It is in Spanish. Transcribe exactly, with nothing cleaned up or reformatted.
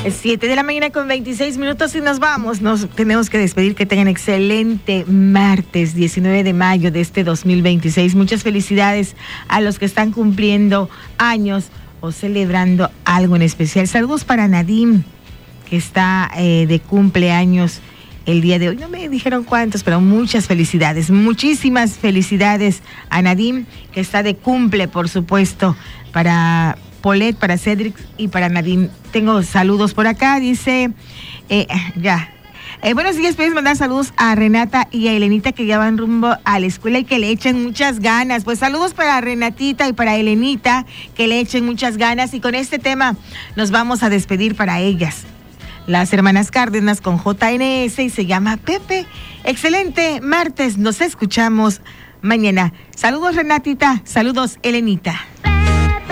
Siete de la mañana con veintiséis minutos y nos vamos. Nos tenemos que despedir. Que tengan excelente martes diecinueve de mayo de este dos mil veintiséis. Muchas felicidades a los que están cumpliendo años o celebrando algo en especial. Saludos para Nadim, que está eh, de cumpleaños el día de hoy. No me dijeron cuántos, pero muchas felicidades. Muchísimas felicidades a Nadim, que está de cumple, por supuesto, para Polet, para Cedric y para Nadim. Tengo saludos por acá, dice, eh, ya. Eh, buenos días, puedes mandar saludos a Renata y a Elenita, que ya van rumbo a la escuela y que le echen muchas ganas. Pues saludos para Renatita y para Elenita, que le echen muchas ganas. Y con este tema nos vamos a despedir para ellas, las hermanas Cárdenas, con J N S, y se llama Pepe. Excelente martes, nos escuchamos mañana. Saludos Renatita, saludos Elenita.